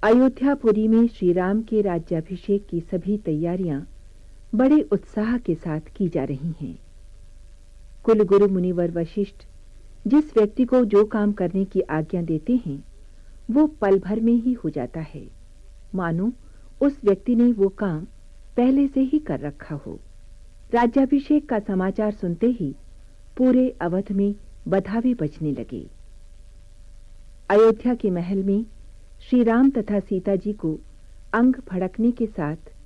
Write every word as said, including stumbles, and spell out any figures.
अयोध्यापुरी में श्री राम के राज्याभिषेक की सभी तैयारियां बड़े उत्साह के साथ की जा रही हैं। कुल गुरु मुनिवर वशिष्ठ जिस व्यक्ति को जो काम करने की आज्ञा देते हैं वो पल भर में ही हो जाता है, मानो उस व्यक्ति ने वो काम पहले से ही कर रखा हो। राज्याभिषेक का समाचार सुनते ही पूरे अवध में बधावे बजने लगे। अयोध्या के महल में श्री राम तथा सीता जी को अंग फड़कने के साथ